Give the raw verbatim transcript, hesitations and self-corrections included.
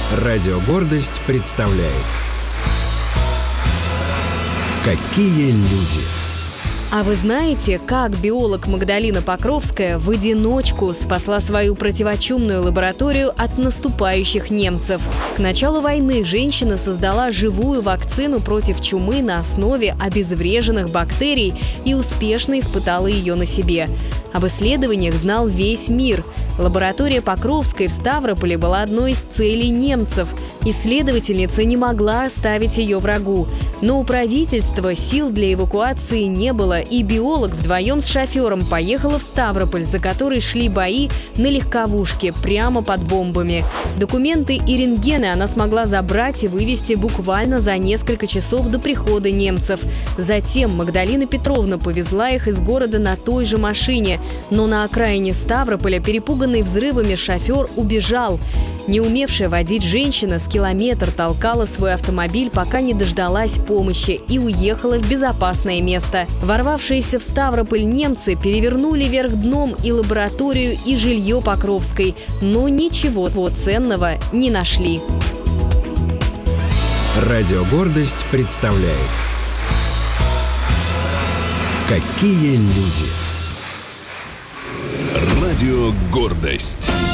Радио «Гордость» представляет «Какие люди». А вы знаете, как биолог Магдалина Покровская в одиночку спасла свою противочумную лабораторию от наступающих немцев? К началу войны женщина создала живую вакцину против чумы на основе обезвреженных бактерий и успешно испытала ее на себе. Об исследованиях знал весь мир. Лаборатория Покровской в Ставрополе была одной из целей немцев. Исследовательница не могла оставить ее врагу. Но у правительства сил для эвакуации не было, и биолог вдвоем с шофером поехала в Ставрополь, за который шли бои на легковушке прямо под бомбами. Документы и рентгены она смогла забрать и вывести буквально за несколько часов до прихода немцев. Затем Магдалина Петровна повезла их из города на той же машине, но на окраине Ставрополя перепуганный взрывами шофер убежал. Не умевшая водить женщина с километр толкала свой автомобиль, пока не дождалась помощи, и уехала в безопасное место. Ворвавшиеся в Ставрополь немцы перевернули вверх дном и лабораторию, и жилье Покровской, но ничего ценного не нашли. Радио «Гордость» представляет «Какие люди». Радио «Гордость».